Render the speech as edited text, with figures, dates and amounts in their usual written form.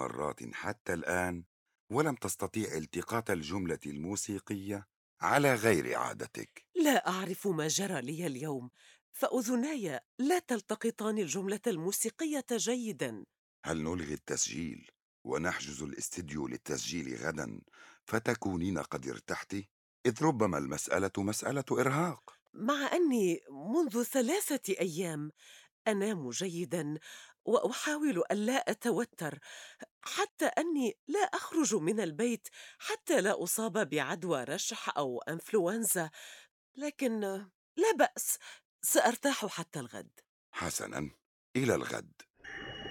مرات حتى الآن ولم تستطيع التقاط الجملة الموسيقية على غير عادتك. لا أعرف ما جرى لي اليوم، فأذناي لا تلتقطان الجملة الموسيقية جيداً. هل نلغي التسجيل ونحجز الاستديو للتسجيل غدا فتكونين قد ارتحت؟ إذ ربما المسألة مسألة إرهاق. مع أني منذ 3 أيام أنام جيداً وأحاول ألا أتوتر، حتى أني لا أخرج من البيت حتى لا أصاب بعدوى رشح أو أنفلونزا، لكن لا بأس، سأرتاح حتى الغد. حسنا، إلى الغد.